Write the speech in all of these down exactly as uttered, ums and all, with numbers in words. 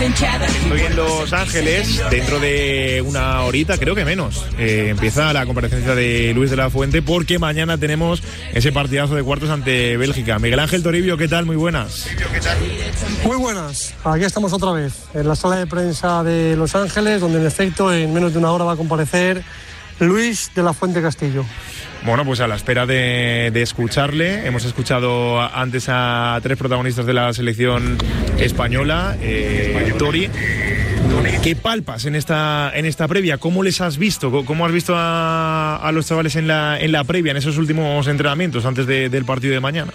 Estoy en Los Ángeles, dentro de una horita, creo que menos. Eh, empieza la comparecencia de Luis de la Fuente, porque mañana tenemos ese partidazo de cuartos ante Bélgica. Miguel Ángel Toribio, ¿qué tal? Muy buenas. Muy buenas. Aquí estamos otra vez, en la sala de prensa de Los Ángeles, donde en efecto en menos de una hora va a comparecer Luis de la Fuente Castillo. Bueno, pues a la espera de, de escucharle. Hemos escuchado antes a tres protagonistas de la selección española. eh, Tori, ¿qué palpas en esta, en esta previa? ¿Cómo les has visto? ¿Cómo has visto a, a los chavales en la, en la previa, en esos últimos entrenamientos antes de, del partido de mañana?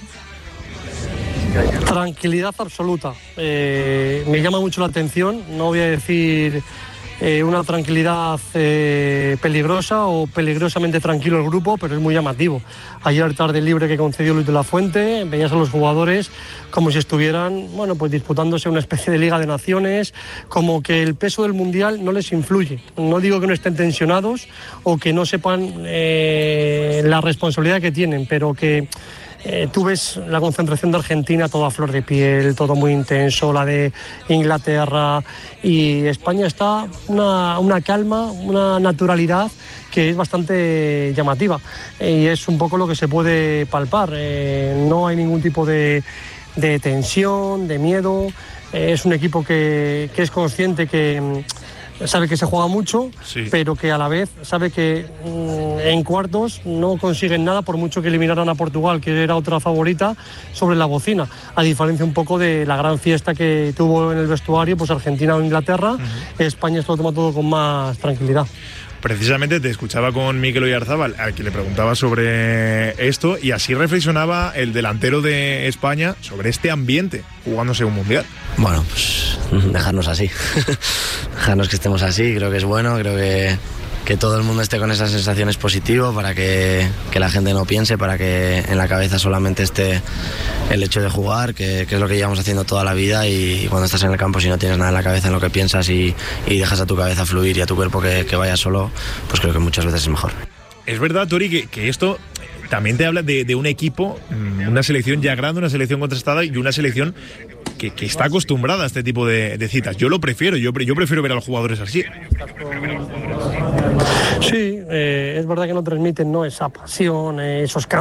Tranquilidad absoluta. Eh, me llama mucho la atención, no voy a decir eh, una tranquilidad eh, peligrosa o peligrosamente tranquilo el grupo, pero es muy llamativo. Ayer tarde libre que concedió Luis de la Fuente, veías a los jugadores como si estuvieran, bueno, pues disputándose una especie de Liga de Naciones, como que el peso del Mundial no les influye. No digo que no estén tensionados o que no sepan eh, la responsabilidad que tienen, pero que Eh, tú ves la concentración de Argentina toda a flor de piel, todo muy intenso, la de Inglaterra, y España está una, una calma, una naturalidad que es bastante llamativa, y es un poco lo que se puede palpar. Eh, no hay ningún tipo de, de tensión, de miedo. Eh, es un equipo que, que es consciente que sabe que se juega mucho, sí, pero que a la vez sabe que mmm, en cuartos no consiguen nada, por mucho que eliminaran a Portugal, que era otra favorita, sobre la bocina, a diferencia un poco de la gran fiesta que tuvo en el vestuario pues Argentina o Inglaterra. uh-huh. España esto lo toma todo con más tranquilidad. Precisamente te escuchaba con Mikel Oyarzabal, a quien le preguntaba sobre esto, y así reflexionaba el delantero de España sobre este ambiente jugándose un mundial. Bueno, pues dejarnos así, dejarnos que estemos así, creo que es bueno, creo que, que todo el mundo esté con esas sensaciones positivas, para que, que la gente no piense, para que en la cabeza solamente esté el hecho de jugar, que, que es lo que llevamos haciendo toda la vida, y, y cuando estás en el campo, si no tienes nada en la cabeza en lo que piensas y, y dejas a tu cabeza fluir y a tu cuerpo que, que vaya solo, pues creo que muchas veces es mejor. Es verdad, Tori, que, que esto también te habla de, de un equipo, una selección ya grande, una selección contrastada y una selección que, que está acostumbrada a este tipo de, de citas. Yo lo prefiero, yo, yo prefiero ver a los jugadores así. Sí, eh, es verdad que no transmiten, ¿no?, esa pasión, eh, esos cambios.